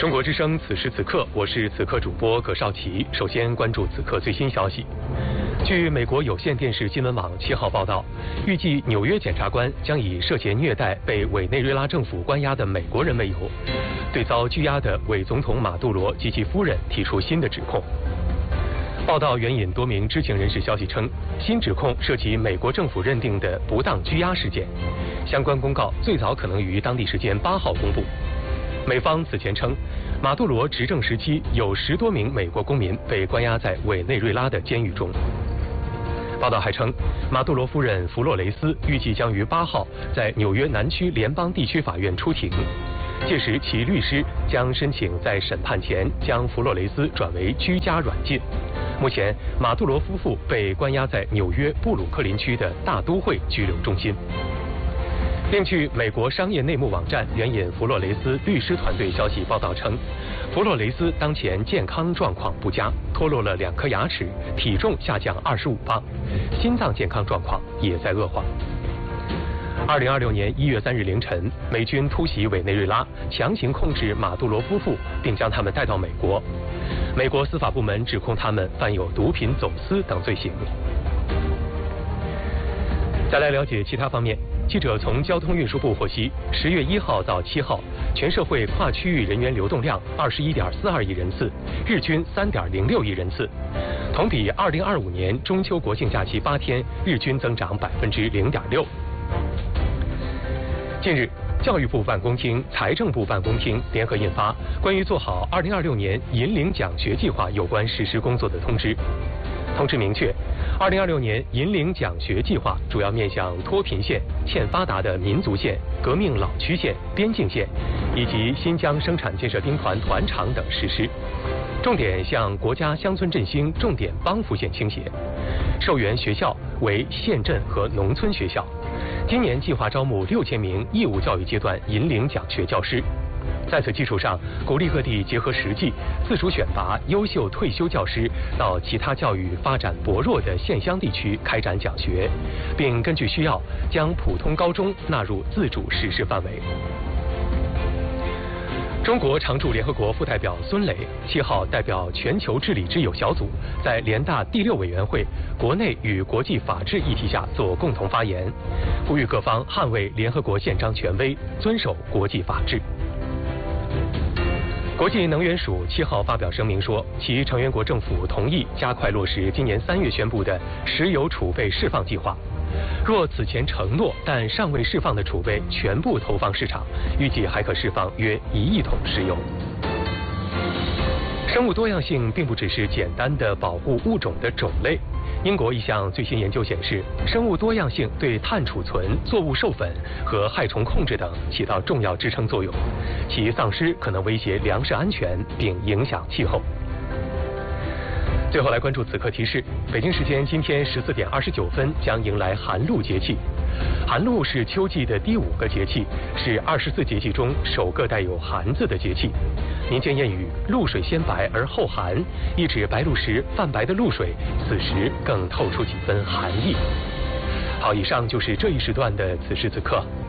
中国之声此时此刻，我是此刻主播葛绍奇。首先关注此刻最新消息。据美国有线电视新闻网7号报道，预计纽约检察官将以涉嫌虐待被委内瑞拉政府关押的美国人为由，对遭拘押的伪总统马杜罗及其夫人提出新的指控。报道援引多名知情人士消息称，新指控涉及美国政府认定的不当拘押事件，相关公告最早可能于当地时间8号公布。美方此前称，马杜罗执政时期有10多名美国公民被关押在委内瑞拉的监狱中。报道还称，马杜罗夫人弗洛雷斯预计将于8号在纽约南区联邦地区法院出庭，届时其律师将申请在审判前将弗洛雷斯转为居家软禁。目前，马杜罗夫妇被关押在纽约布鲁克林区的大都会拘留中心。另据美国商业内幕网站援引弗洛雷斯律师团队消息报道称，弗洛雷斯当前健康状况不佳，脱落了2颗牙齿，体重下降25磅，心脏健康状况也在恶化。2026年1月3日凌晨，美军突袭委内瑞拉，强行控制马杜罗夫妇，并将他们带到美国。美国司法部门指控他们犯有毒品走私等罪行。再来了解其他方面。记者从交通运输部获悉，10月1号到7号，全社会跨区域人员流动量21.42亿人次，日均3.06亿人次，同比2025年中秋国庆假期8天日均增长0.6%。近日，教育部办公厅、财政部办公厅联合印发关于做好2026年银领奖学计划有关实施工作的通知。通知明确，2026年银领奖学计划主要面向脱贫县、欠发达的民族县、革命老区县、边境县以及新疆生产建设兵团团场等实施，重点向国家乡村振兴重点帮扶县倾斜，受援学校为县镇和农村学校。今年计划招募6000名义务教育阶段银领奖学教师。在此基础上，鼓励各地结合实际，自主选拔优秀退休教师到其他教育发展薄弱的县乡地区开展讲学，并根据需要将普通高中纳入自主实施范围。中国常驻联合国副代表孙磊7号代表全球治理之友小组在联大第6委员会国内与国际法治议题下做共同发言，呼吁各方捍卫联合国宪章权威，遵守国际法治。国际能源署7号发表声明说，其成员国政府同意加快落实今年3月宣布的石油储备释放计划。若此前承诺但尚未释放的储备全部投放市场，预计还可释放约1亿桶石油。生物多样性并不只是简单的保护物种的种类。英国一项最新研究显示，生物多样性对碳储存、作物授粉和害虫控制等起到重要支撑作用，其丧失可能威胁粮食安全并影响气候。最后来关注此刻提示，北京时间今天14点29分将迎来寒露节气。寒露是秋季的第5个节气，是24节气中首个带有寒字的节气。民间谚语“露水先白而后寒”，意指白露时泛白的露水，此时更透出几分寒意。好，以上就是这一时段的此时此刻。